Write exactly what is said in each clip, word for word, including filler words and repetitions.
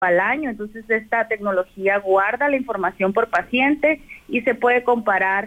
al año. Entonces esta tecnología guarda la información por paciente y se puede comparar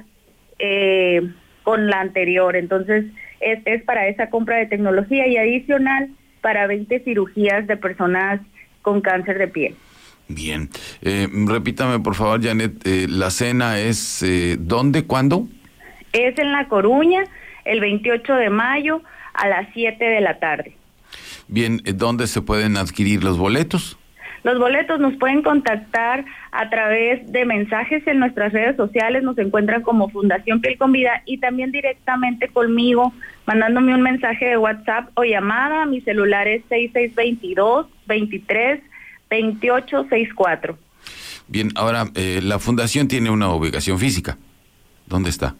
eh, con la anterior. Entonces es, es para esa compra de tecnología y adicional para veinte cirugías de personas con cáncer de piel. Bien, eh, repítame por favor, Janet, eh, la cena es eh, ¿dónde, cuándo? Es en La Coruña, el veintiocho de mayo a las siete de la tarde. Bien, ¿dónde se pueden adquirir los boletos? Los boletos nos pueden contactar a través de mensajes en nuestras redes sociales, nos encuentran como Fundación Piel con Vida y también directamente conmigo, mandándome un mensaje de WhatsApp o llamada. Mi celular es seis seis dos, veintitrés, veintiocho sesenta y cuatro. Bien, ahora, eh, la fundación tiene una ubicación física. ¿Dónde está?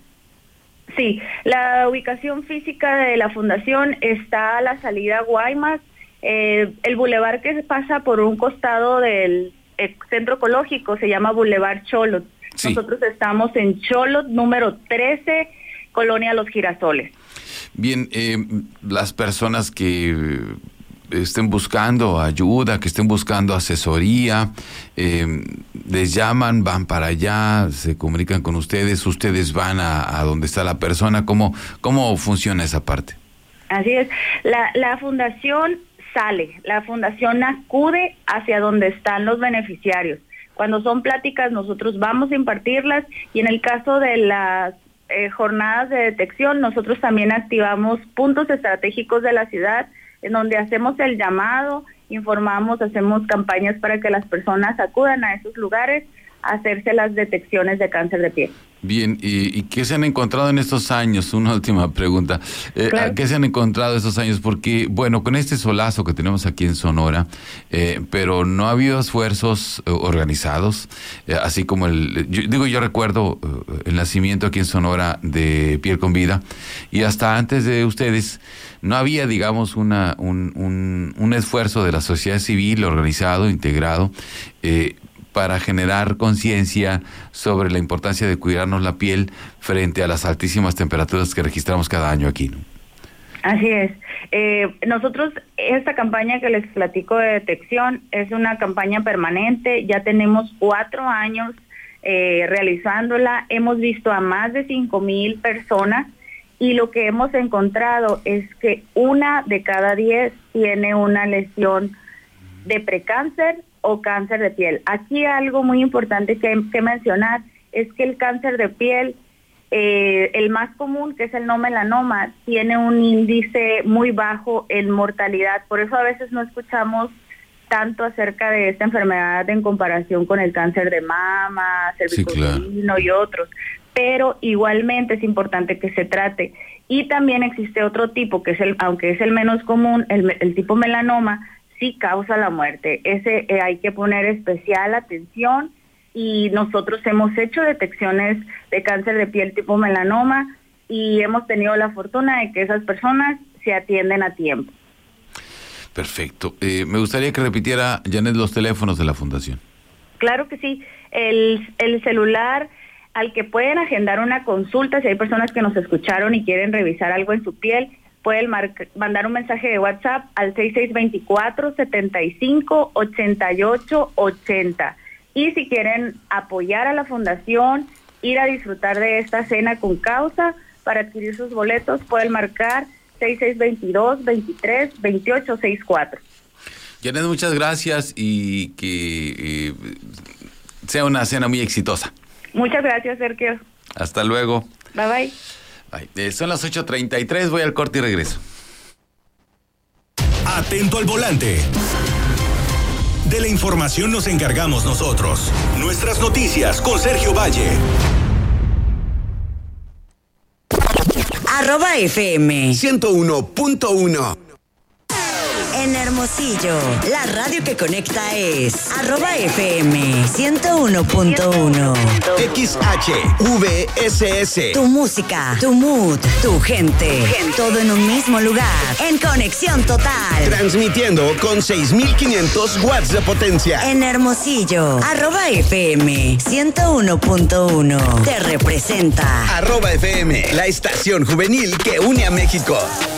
Sí, la ubicación física de la fundación está a la salida Guaymas, eh, el bulevar que pasa por un costado del eh, centro ecológico se llama Boulevard Cholot. Sí. Nosotros estamos en Cholot, número trece, Colonia Los Girasoles. Bien, eh, las personas que estén buscando ayuda, que estén buscando asesoría, eh, les llaman, van para allá, se comunican con ustedes, ustedes van a, a donde está la persona. ¿Cómo, cómo funciona esa parte? Así es, la, la fundación sale, la fundación acude hacia donde están los beneficiarios. Cuando son pláticas nosotros vamos a impartirlas y en el caso de las eh, jornadas de detección nosotros también activamos puntos estratégicos de la ciudad en donde hacemos el llamado, informamos, hacemos campañas para que las personas acudan a esos lugares a hacerse las detecciones de cáncer de piel. Bien, ¿y, y qué se han encontrado en estos años? Una última pregunta. Eh, claro. ¿Qué se han encontrado estos años? Porque, bueno, con este solazo que tenemos aquí en Sonora, eh, pero no ha habido esfuerzos eh, organizados, eh, así como el... Yo, digo, yo recuerdo eh, el nacimiento aquí en Sonora de Piel con Vida, y hasta antes de ustedes no había, digamos, una un, un, un esfuerzo de la sociedad civil organizado, integrado, eh, para generar conciencia sobre la importancia de cuidarnos la piel frente a las altísimas temperaturas que registramos cada año aquí, ¿no? Así es. Eh, nosotros, esta campaña que les platico de detección es una campaña permanente, ya tenemos cuatro años eh, realizándola, hemos visto a más de cinco mil personas y lo que hemos encontrado es que una de cada diez tiene una lesión de precáncer o cáncer de piel. Aquí algo muy importante que, que mencionar es que el cáncer de piel, eh, el más común, que es el no melanoma, tiene un índice muy bajo en mortalidad. Por eso a veces no escuchamos tanto acerca de esta enfermedad en comparación con el cáncer de mama, cervicuterino, sí, claro, y otros. Pero igualmente es importante que se trate. Y también existe otro tipo, que es el, aunque es el menos común, el, el tipo melanoma, sí causa la muerte. Ese eh, hay que poner especial atención y nosotros hemos hecho detecciones de cáncer de piel tipo melanoma y hemos tenido la fortuna de que esas personas se atienden a tiempo. Perfecto. Eh, me gustaría que repitiera, Janet, los teléfonos de la fundación. Claro que sí. El, el celular al que pueden agendar una consulta, si hay personas que nos escucharon y quieren revisar algo en su piel, pueden mar- mandar un mensaje de WhatsApp al seis seis dos cuatro, setenta y cinco, ochenta y ocho ochenta. Y si quieren apoyar a la fundación, ir a disfrutar de esta cena con causa, para adquirir sus boletos pueden marcar seis seis dos, veintitrés, veintiocho sesenta y cuatro. Janet, muchas gracias y que eh, sea una cena muy exitosa. Muchas gracias, Sergio. Hasta luego. Bye, bye. Eh, son las ocho treinta y tres, voy al corte y regreso. Atento al volante. De la información nos encargamos nosotros. Nuestras noticias con Sergio Valle. Arroba F M ciento uno punto uno. En Hermosillo, la radio que conecta es arroba F M ciento uno punto uno. X H V S S. Tu música, tu mood, tu gente. Todo en un mismo lugar. En conexión total. Transmitiendo con seis mil quinientos watts de potencia. En Hermosillo, arroba F M ciento uno punto uno. Te representa. Arroba F M, la estación juvenil que une a México.